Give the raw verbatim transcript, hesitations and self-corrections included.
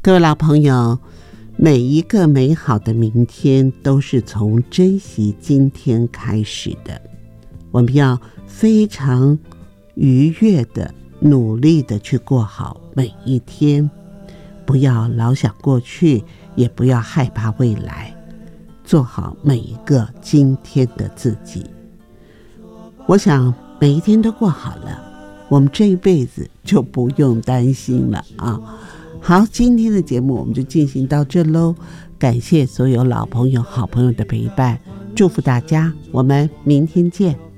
各位老朋友，每一个美好的明天都是从珍惜今天开始的。我们要非常愉悦的、努力的去过好每一天，不要老想过去，也不要害怕未来，做好每一个今天的自己。我想每一天都过好了，我们这一辈子就不用担心了啊！好，今天的节目我们就进行到这喽，感谢所有老朋友、好朋友的陪伴，祝福大家，我们明天见。